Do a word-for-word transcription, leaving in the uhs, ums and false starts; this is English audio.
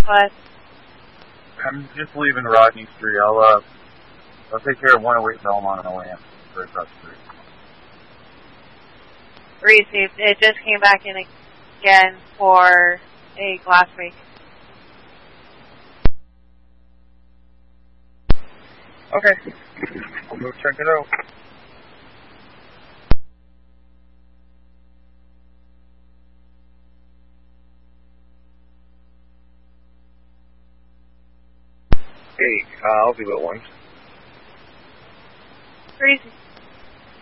What? I'm just leaving Rodney Street. I'll, uh, I'll take care of one oh eight Belmont on the way in. Right across the street. Received. It just came back in again for a glass break. Okay. I'll go check it out. Hey, uh, I'll do it once. Received.